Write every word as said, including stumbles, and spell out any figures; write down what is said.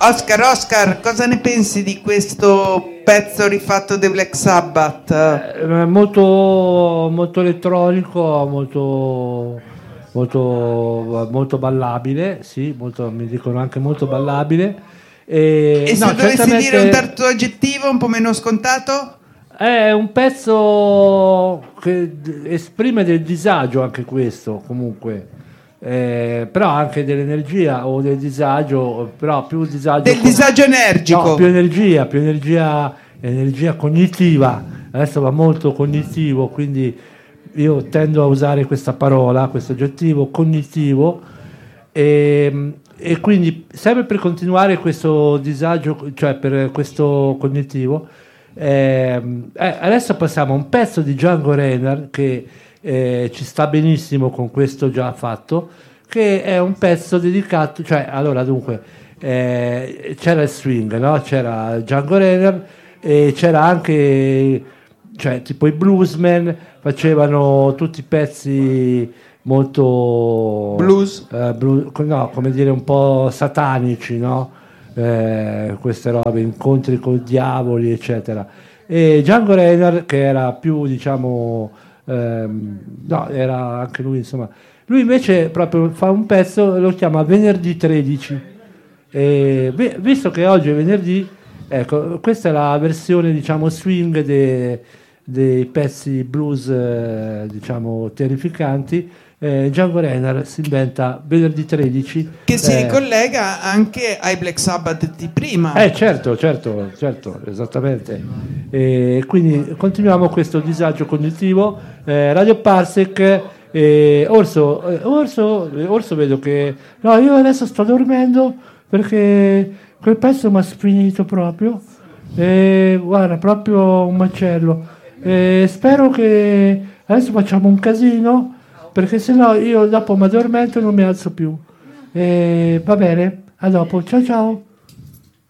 Oscar, Oscar, cosa ne pensi di questo pezzo rifatto dei Black Sabbath? Eh, molto, molto elettronico, molto, molto, molto ballabile, sì, molto, mi dicono anche molto ballabile. E, E se no, dovessi certamente dire un terzo aggettivo un po' meno scontato? è un pezzo che d- esprime del disagio anche questo, comunque. Eh, però anche dell'energia o del disagio, però più disagio Del con- disagio energico. no, più energia, più energia, energia cognitiva. Adesso va molto cognitivo, quindi io tendo a usare questa parola, questo aggettivo cognitivo, e, e quindi sempre per continuare questo disagio, cioè per questo cognitivo, ehm, eh, adesso passiamo a un pezzo di Django Reinhardt che eh, ci sta benissimo con questo già fatto, che è un pezzo dedicato, cioè allora dunque eh, c'era il swing, no? C'era Django Reinhardt e c'era anche, cioè tipo i bluesmen facevano tutti i pezzi molto Blues. eh, blu- no, come dire un po' satanici, no? Eh, queste robe, incontri con diavoli eccetera, e Django Reinhardt che era più diciamo ehm, no, era anche lui insomma, lui invece proprio fa un pezzo, lo chiama Venerdì tredici, e vi- visto che oggi è venerdì, ecco, questa è la versione diciamo swing de- dei pezzi blues eh, diciamo terrificanti. eh, Django Reinhardt si inventa Venerdì tredici, Che si eh, ricollega anche ai Black Sabbath di prima. eh certo, certo, certo, esattamente. E quindi continuiamo questo disagio cognitivo. Eh, Radio Parsec, eh, Orso, eh, Orso, eh, Orso vedo che... No, io adesso sto dormendo perché quel pezzo mi ha sfinito proprio. Eh, guarda, proprio un macello. Eh, spero che adesso facciamo un casino perché sennò io dopo mi addormento e non mi alzo più. Eh, va bene, a dopo, ciao ciao.